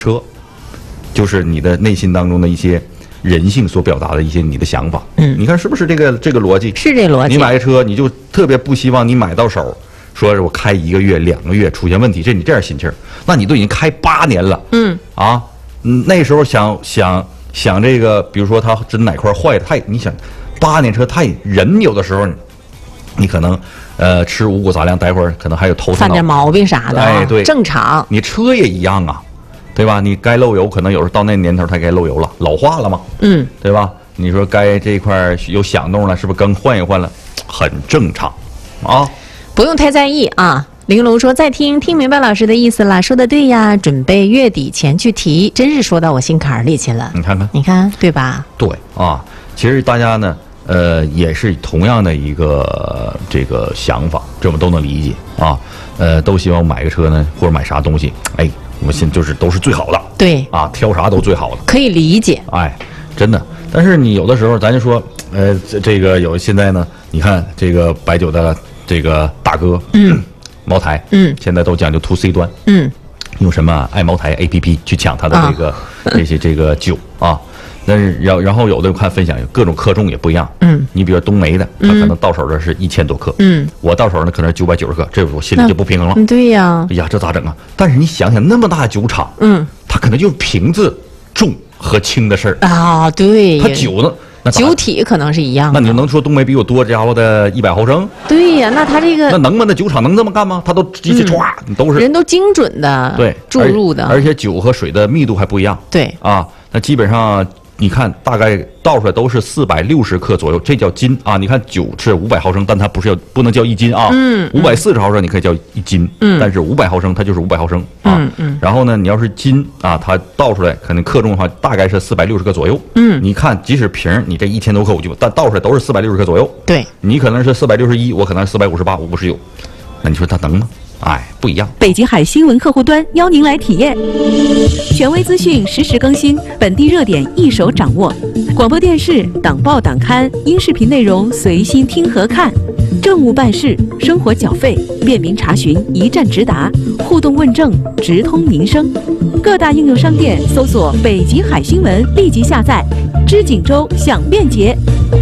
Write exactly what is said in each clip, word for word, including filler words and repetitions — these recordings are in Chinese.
车，就是你的内心当中的一些人性所表达的一些你的想法。 嗯， 你看是不是这个这个逻辑？ 是这逻辑。 你买个车，你就特别不希望你买到手，说是我开一个月、两个月出现问题，这你这样心气儿，那你都已经开八年了。 嗯啊，嗯，那时候想想想这个，比如说它真哪块坏了，它也你想八年车，它也人有的时候你可能呃吃五谷杂粮，待会儿可能还有头疼犯点毛病啥的， 哎对， 正常。 你车也一样啊。对吧？你该漏油，可能有时候到那年头它该漏油了，老化了嘛， 嗯， 对吧？你说该这一块有响动了，是不是更换一换了？很正常，啊， 不用太在意啊。玲珑说：“再听听明白老师的意思了，说的对呀，准备月底前去提，真是说到我心坎儿里去了。 你看看， 你看对吧？ 对啊，其实大家呢，呃，也是同样的一个这个想法，这我们都能理解啊，呃，都希望买个车呢，或者买啥东西，哎。”我们现就是都是最好的， 对啊，挑啥都最好的， 可以理解。 哎，真的。但是你有的时候，咱就说，呃，这这个有现在呢，你看这个白酒的这个大哥， 嗯， 茅台， 嗯， 现在都讲究 to C 端， 嗯， 用什么爱茅台 A P P 去抢它的这个、啊、这些这个酒啊。但是然然后有的我看分享有各种克重也不一样， 嗯， 你比如冬梅的，它可能到手的是一千多克， 嗯， 我到手呢可能是九百九十克，这我心里就不平衡了。 嗯，对呀， 哎呀，这咋整啊？但是你想想，那么大酒厂， 嗯， 它可能就是瓶子重和轻的事儿啊，对， 它酒呢，那酒体可能是一样的。 那你能说冬梅比我多家伙的一百毫升？ 对呀，那它这个那能吗？那酒厂能这么干吗？它都机器唰、嗯，都是人都精准的对注入的， 而且酒和水的密度还不一样。 对啊，那基本上。你看，大概倒出来都是四百六十克左右，这叫斤啊。你看酒是五百毫升，但它不是要不能叫一斤啊。 嗯。 五百四十毫升你可以叫一斤。 嗯。 但是五百毫升它就是五百毫升啊。 嗯嗯。 然后呢，你要是斤啊，它倒出来可能克重的话，大概是四百六十克左右。 嗯。 你看，即使瓶你这一千多克，我就但倒出来都是四百六十克左右。 对。 你可能是四百六十一，我可能是四百五十八、五十九，那你说它能吗？哎，不一样。 北极海新闻客户端邀您来体验，权威资讯实时更新，本地热点一手掌握，广播电视、党报党刊、音视频内容随心听和看，政务办事、生活缴费便民查询一站直达，互动问政直通民生。各大应用商店搜索北极海新闻，立即下载，知锦州享便捷。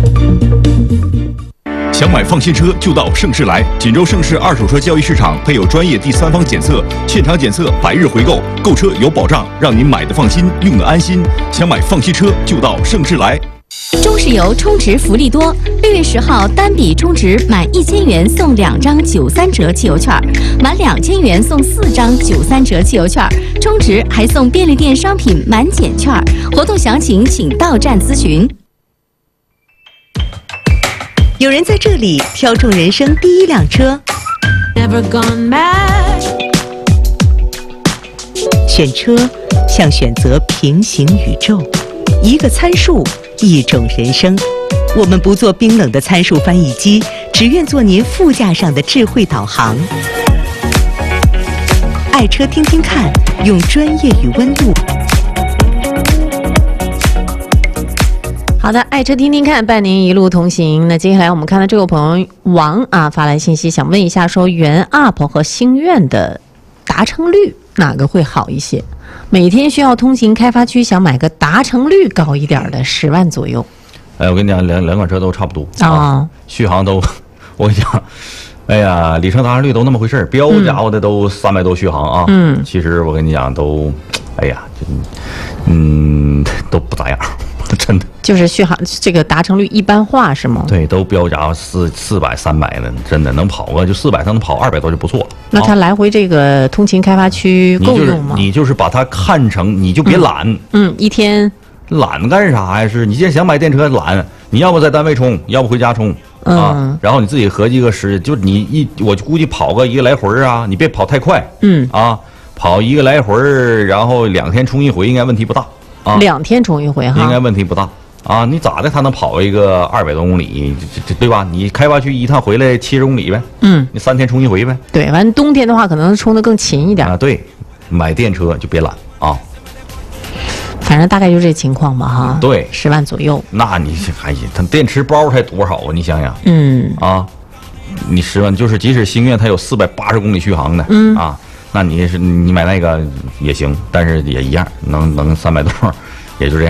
想买放心车就到盛世来，锦州盛世二手车交易市场配有专业第三方检测、现场检测、百日回购，购车有保障，让您买的放心，用的安心。想买放心车就到盛世来。 中石油充值福利多，六月十号单笔充值满一千元送两张九三折汽油券，满两千元送四张九三折汽油券，充值还送便利店商品满减券。活动详情请到站咨询。 有人在这里挑中人生第一辆车， Never gone mad. 选车像选择平行宇宙，一个参数，一种人生。我们不做冰冷的参数翻译机，只愿做您副驾上的智慧导航。爱车听听看，用专业与温度。 好的，爱车听听看，伴您一路同行。那接下来我们看到这位朋友王啊发来信息，想问一下，说原 U P 和星愿的达成率哪个会好一些？每天需要通勤开发区，想买个达成率高一点的，十万左右。 哎，我跟你讲，两两款车都差不多啊、 哦，续航都，我跟你讲，哎呀，里程达成率都那么回事儿，标家伙的都三百多续航啊。 嗯， 其实我跟你讲，都，哎呀，嗯，都不咋样。真的就是续航这个达成率一般化是吗？ 对，都标价四四百三百的，真的能跑个就四百，它能跑二百多就不错了。 那它来回这个通勤开发区够用吗？ 你就是你就是把它看成，你就别懒。 嗯，嗯一天懒干啥呀？是你现在想买电车懒，你要不在单位充，要不回家充、 嗯、 啊。然后你自己合计个时，就你一我估计跑个一个来回啊，你别跑太快。 嗯啊，跑一个来回，然后两天充一回，应该问题不大。啊， 两天充一回哈， 应该问题不大啊！你咋的，他能跑一个二百多公里，这这对吧？你开发区一趟回来七十公里呗， 嗯， 你三天充一回呗。 对，完冬天的话可能充的更勤一点啊。对，买电车就别懒啊。 反正大概就这情况吧哈。 对， 十万左右。 那你还行，它电池包才多少啊？你想想， 嗯啊，你十万就是即使星愿它有四百八十公里续航的， 嗯啊。 那你是你买那个也行，但是也一样，能能三百多，也就这样。